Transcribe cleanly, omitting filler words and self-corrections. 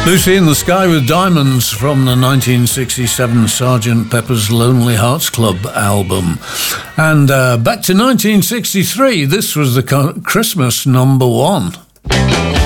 Lucy in the Sky with Diamonds from the 1967 Sgt. Pepper's Lonely Hearts Club album. And back to 1963, this was the Christmas number one.